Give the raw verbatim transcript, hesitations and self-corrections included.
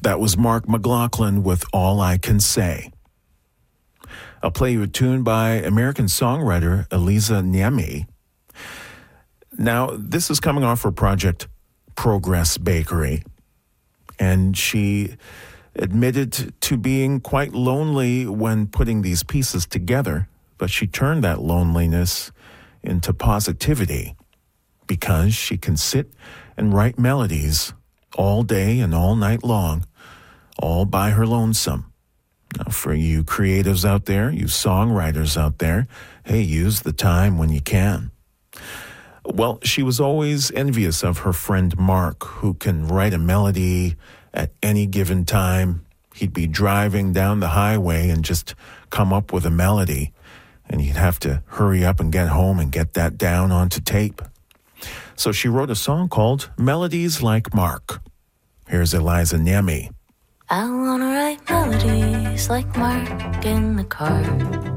That was Mark McLaughlin with All I Can Say. I'll play you a tune by American songwriter Eliza Niemi. Now, this is coming off her project Progress Bakery, and she admitted to being quite lonely when putting these pieces together, but she turned that loneliness into positivity because she can sit and write melodies all day and all night long, all by her lonesome. Now, for you creatives out there, you songwriters out there, hey, use the time when you can. Well, she was always envious of her friend Mark, who can write a melody at any given time. He'd be driving down the highway and just come up with a melody, and he'd have to hurry up and get home and get that down onto tape. So she wrote a song called Melodies Like Mark. Here's Eliza Niemi. I wanna write melodies like Mark in the car.